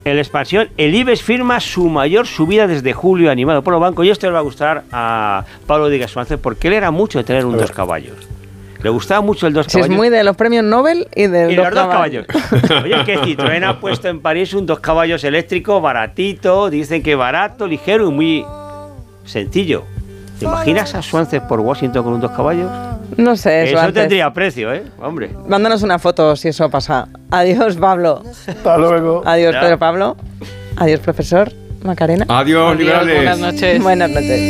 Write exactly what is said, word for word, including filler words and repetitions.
En la expansión, el IBEX firma su mayor subida desde julio, animado por los bancos. Y esto le va a gustar a Pablo Díaz Suárez, porque él era mucho de tener un dos caballos. Le gustaba mucho el dos Sí, caballos. es muy de los premios Nobel y de y los los dos caballos. Oye, que Citroën ha puesto en París un dos caballos eléctrico baratito. Dicen que barato, ligero y muy sencillo. ¿Te imaginas a Suárez por Washington con un dos caballos? No sé, eso Eso antes. tendría precio, ¿eh? Hombre. Mándanos una foto si eso pasa. Adiós, Pablo. Hasta luego. Adiós, Ya. Pedro Pablo. Adiós, profesor Macarena. Adiós, liberales. Buenas noches. Buenas noches.